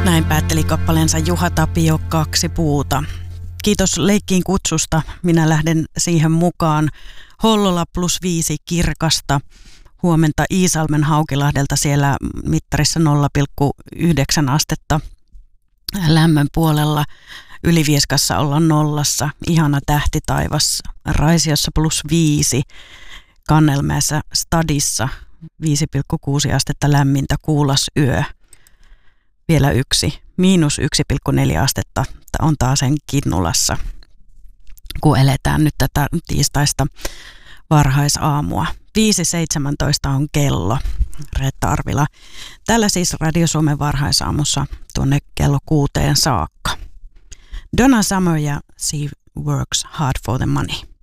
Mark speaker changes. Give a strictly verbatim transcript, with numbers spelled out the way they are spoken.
Speaker 1: Näin päätteli kappaleensa Juha Tapio Kaksi puuta. Kiitos leikkiin kutsusta. Minä lähden siihen mukaan. Hollola plus viisi kirkasta. Huomenta Iisalmen Haukilahdelta siellä mittarissa nolla pilkku yhdeksän astetta lämmön puolella. Ylivieskassa ollaan nollassa. Ihana tähtitaivas. Raisiossa plus viisi. Kannelmäessä Stadissa viisi pilkku kuusi astetta lämmintä. Kuulas yö. Vielä yksi. Miinus yksi pilkku neljä astetta on taas sen Kinnulassa, kun eletään nyt tätä tiistaista varhaisaamua. viisi seitsemäntoista on kello, Reetta Arvila. Täällä siis Radio Suomen varhaisaamussa tuonne kello kuuteen saakka. Donna Summer ja She Works Hard for the Money.